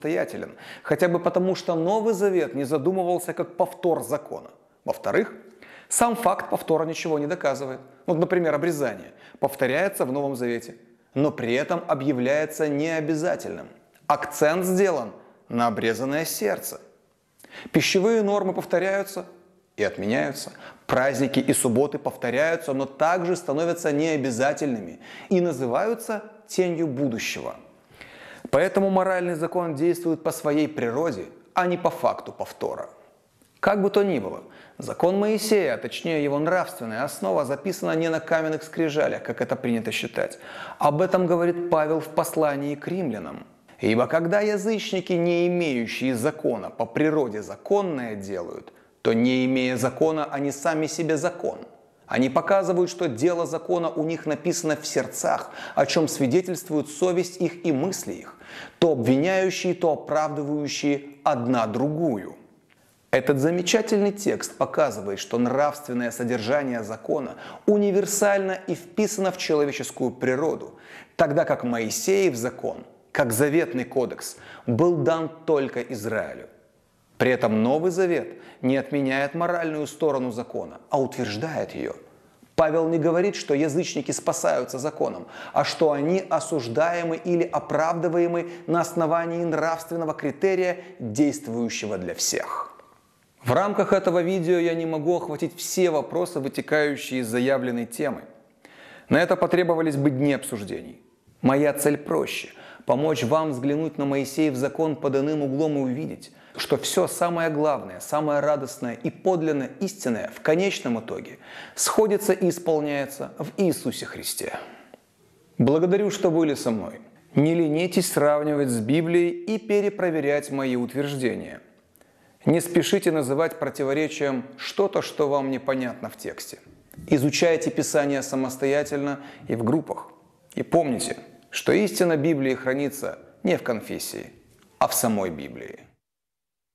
самостоятелен, хотя бы потому, что Новый Завет не задумывался как повтор закона. Во-вторых, сам факт повтора ничего не доказывает. Вот, например, обрезание повторяется в Новом Завете, но при этом объявляется необязательным. Акцент сделан на обрезанное сердце. Пищевые нормы повторяются и отменяются. Праздники и субботы повторяются, но также становятся необязательными и называются тенью будущего. Поэтому моральный закон действует по своей природе, а не по факту повтора. Как бы то ни было, закон Моисея, а точнее его нравственная основа, записана не на каменных скрижалях, как это принято считать. Об этом говорит Павел в послании к римлянам. «Ибо когда язычники, не имеющие закона, по природе законное делают, то, не имея закона, они сами себе закон. Они показывают, что дело закона у них написано в сердцах, о чем свидетельствует совесть их и мысли их, то обвиняющие, то оправдывающие одна другую». Этот замечательный текст показывает, что нравственное содержание закона универсально и вписано в человеческую природу, тогда как Моисеев закон, как заветный кодекс, был дан только Израилю. При этом Новый Завет не отменяет моральную сторону закона, а утверждает ее. Павел не говорит, что язычники спасаются законом, а что они осуждаемы или оправдываемы на основании нравственного критерия, действующего для всех. В рамках этого видео я не могу охватить все вопросы, вытекающие из заявленной темы. На это потребовались бы дни обсуждений. Моя цель проще – помочь вам взглянуть на Моисеев закон под иным углом и увидеть, что все самое главное, самое радостное и подлинно истинное в конечном итоге сходится и исполняется в Иисусе Христе. Благодарю, что были со мной. Не ленитесь сравнивать с Библией и перепроверять мои утверждения. Не спешите называть противоречием что-то, что вам непонятно в тексте. Изучайте Писание самостоятельно и в группах. И помните, что истина Библии хранится не в конфессии, а в самой Библии.